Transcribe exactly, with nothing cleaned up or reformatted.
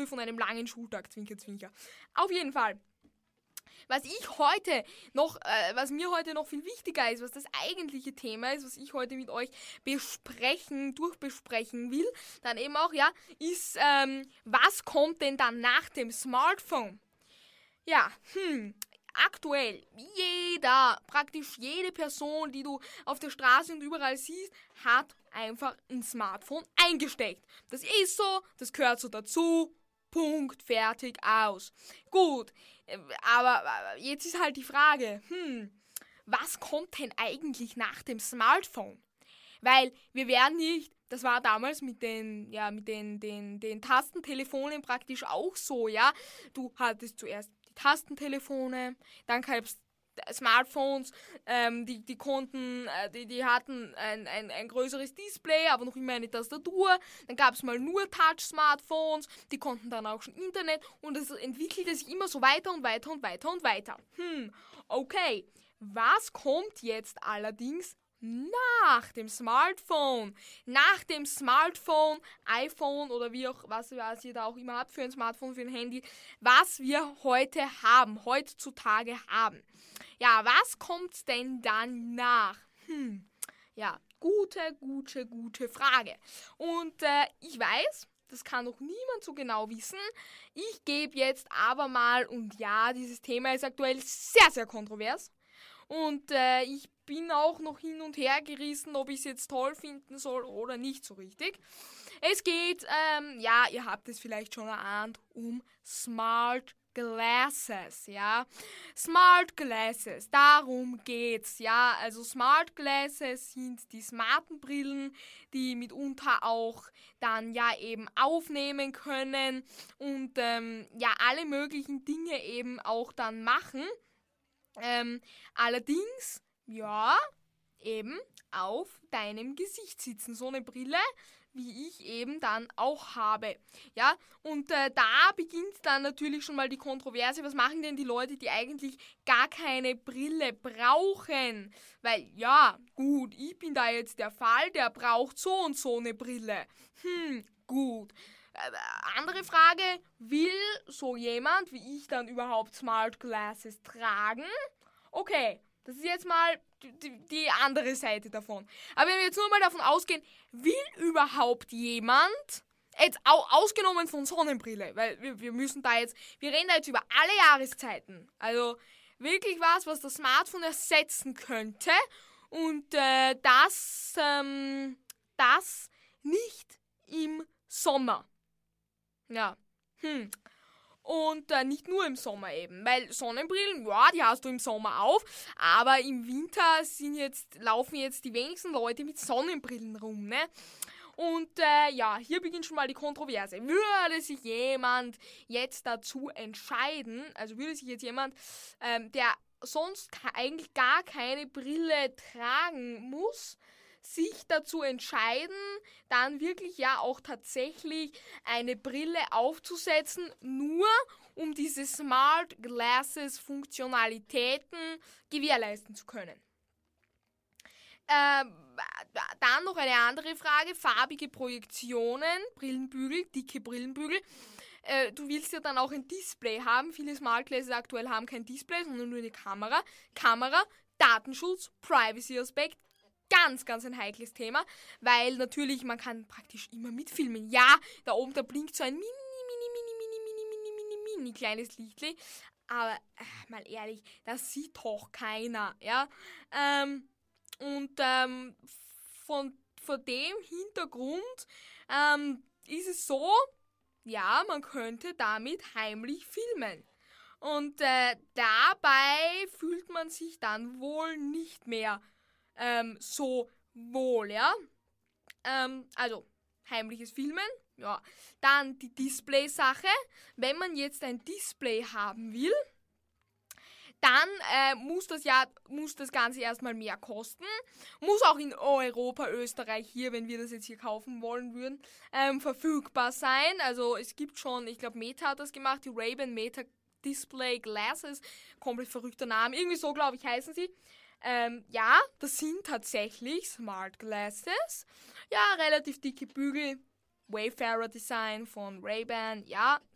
Ruhe von einem langen Schultag, Zwinker, Zwinker. Auf jeden Fall. Was ich heute noch, äh, was mir heute noch viel wichtiger ist, was das eigentliche Thema ist, was ich heute mit euch besprechen, durchbesprechen will, dann eben auch, ja, ist, ähm, was kommt denn dann nach dem Smartphone? Ja, hm, aktuell, jeder, praktisch jede Person, die du auf der Straße und überall siehst, hat einfach ein Smartphone eingesteckt. Das ist so, das gehört so dazu, Punkt, fertig, aus. Gut, aber jetzt ist halt die Frage, hm, was kommt denn eigentlich nach dem Smartphone? Weil wir werden nicht, das war damals mit den, ja, mit den, den, den Tastentelefonen praktisch auch so, ja. Du hattest zuerst die Tastentelefone, dann gab es Smartphones, ähm, die, die konnten, äh, die, die hatten ein, ein, ein größeres Display, aber noch immer eine Tastatur. Dann gab es mal nur Touch-Smartphones, die konnten dann auch schon Internet und es entwickelte sich immer so weiter und weiter und weiter und weiter. Hm, okay. Was kommt jetzt allerdings nach dem Smartphone? Nach dem Smartphone, iPhone oder wie auch, was, was ihr da auch immer habt für ein Smartphone, für ein Handy, was wir heute haben, heutzutage haben. Ja, was kommt denn dann nach? Hm, ja, gute, gute, gute Frage. Und äh, ich weiß, das kann noch niemand so genau wissen. Ich gebe jetzt aber mal, und ja, dieses Thema ist aktuell sehr, sehr kontrovers. Und äh, ich bin auch noch hin und her gerissen, ob ich es jetzt toll finden soll oder nicht so richtig. Es geht, ähm, ja, ihr habt es vielleicht schon erahnt, um Smart Glasses, ja. Smart Glasses, darum geht's, ja. Also Smart Glasses sind die smarten Brillen, die mitunter auch dann ja eben aufnehmen können und ähm, ja alle möglichen Dinge eben auch dann machen. Ähm, allerdings, ja, eben auf deinem Gesicht sitzen. So eine Brille, wie ich eben dann auch habe. Ja, und äh, da beginnt dann natürlich schon mal die Kontroverse. Was machen denn die Leute, die eigentlich gar keine Brille brauchen? Weil, ja, gut, ich bin da jetzt der Fall, der braucht so und so eine Brille. Hm, gut. Andere Frage, will so jemand wie ich dann überhaupt Smart Glasses tragen? Okay, das ist jetzt mal die, die andere Seite davon. Aber wenn wir jetzt nur mal davon ausgehen, will überhaupt jemand, jetzt au, ausgenommen von Sonnenbrille, weil wir, wir müssen da jetzt, wir reden da jetzt über alle Jahreszeiten. Also wirklich was, was das Smartphone ersetzen könnte und äh, das, ähm, das nicht im Sommer. Ja, hm. Und äh, nicht nur im Sommer eben, weil Sonnenbrillen, ja, die hast du im Sommer auf, aber im Winter sind jetzt, laufen jetzt die wenigsten Leute mit Sonnenbrillen rum, ne? Und äh, ja, hier beginnt schon mal die Kontroverse. Würde sich jemand jetzt dazu entscheiden, also würde sich jetzt jemand, ähm, der sonst eigentlich gar keine Brille tragen muss, sich dazu entscheiden, dann wirklich ja auch tatsächlich eine Brille aufzusetzen, nur um diese Smart Glasses Funktionalitäten gewährleisten zu können. Ähm, dann noch eine andere Frage, farbige Projektionen, Brillenbügel, dicke Brillenbügel. Äh, du willst ja dann auch ein Display haben. Viele Smart Glasses aktuell haben kein Display, sondern nur eine Kamera. Kamera, Datenschutz, Privacy-Aspekt. Ganz, ganz ein heikles Thema, weil natürlich man kann praktisch immer mitfilmen. Ja, da oben, da blinkt so ein mini, mini, mini, mini, mini, mini, mini, mini kleines Lichtli. Aber, äh, mal ehrlich, das sieht doch keiner, ja. Ähm, und ähm, von, von dem Hintergrund ähm, ist es so, ja, man könnte damit heimlich filmen. Und äh, dabei fühlt man sich dann wohl nicht mehr Ähm, so wohl, ja. Ähm, also, heimliches Filmen, ja. Dann die Display-Sache. Wenn man jetzt ein Display haben will, dann äh, muss das ja, muss das Ganze erstmal mehr kosten. Muss auch in Europa, Österreich hier, wenn wir das jetzt hier kaufen wollen würden, ähm, verfügbar sein. Also es gibt schon, ich glaube Meta hat das gemacht, die Ray-Ban Meta Display Glasses, komplett verrückter Name, irgendwie so glaube ich heißen sie. Ähm, ja, das sind tatsächlich Smart Glasses. Ja, relativ dicke Bügel. Wayfarer Design von Ray-Ban. Ja,